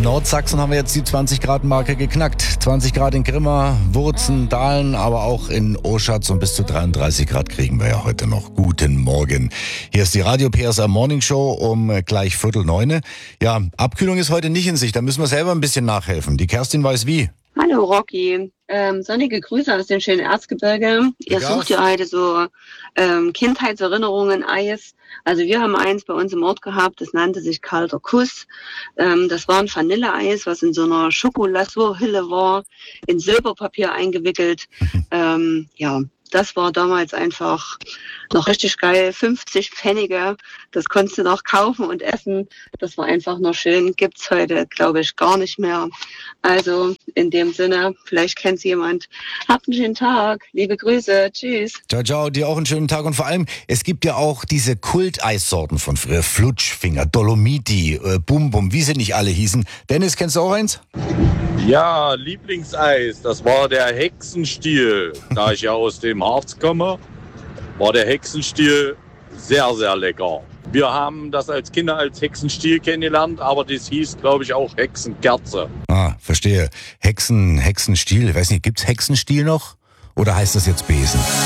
Nordsachsen haben wir jetzt die 20-Grad-Marke geknackt. 20 Grad in Grimma, Wurzen, Dahlen, aber auch in Oschatz und bis zu 33 Grad kriegen wir ja heute noch. Guten Morgen. Hier ist die Radio PSR Morning Show um gleich 8:45. Ja, Abkühlung ist heute nicht in Sicht, da müssen wir selber ein bisschen nachhelfen. Die Kerstin weiß wie. Hallo Rocky, sonnige Grüße aus dem schönen Erzgebirge. Ihr sucht ja heute so Kindheitserinnerungen, Eis. Also wir haben eins bei uns im Ort gehabt, das nannte sich Kalter Kuss. Das war ein Vanilleeis, was in so einer Schokolasur-Hülle war, in Silberpapier eingewickelt. Ja, das war damals einfach noch richtig geil. 50 Pfennige, das konntest du noch kaufen und essen. Das war einfach noch schön. Gibt's heute, glaube ich, gar nicht mehr. Also in dem Sinne, vielleicht kennt's jemand. Habt einen schönen Tag. Liebe Grüße. Tschüss. Ciao, ciao. Dir auch einen schönen Tag. Und vor allem, es gibt ja auch diese Kulteissorten von früher. Flutschfinger, Dolomiti, Bum Bum, wie sie nicht alle hießen. Dennis, kennst du auch eins? Ja, Lieblingseis, das war der Hexenstiel. Da ich ja aus dem Harz komme, war der Hexenstiel sehr, sehr lecker. Wir haben das als Kinder als Hexenstiel kennengelernt, aber das hieß, glaube ich, auch Hexenkerze. Ah, verstehe. Hexenstiel, ich weiß nicht, gibt's Hexenstiel noch? Oder heißt das jetzt Besen?